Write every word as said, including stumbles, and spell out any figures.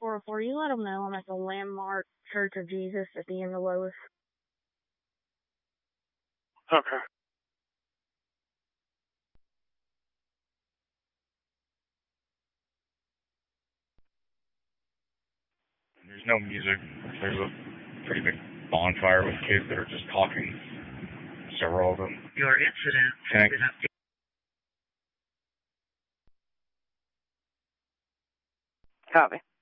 four oh four, you let them know I'm at the Landmark Church of Jesus at the end of Lois. Okay. There's no music. There's a pretty big bonfire with kids that are just talking. Several of them. Your incident has Thanks. been updated. Copy.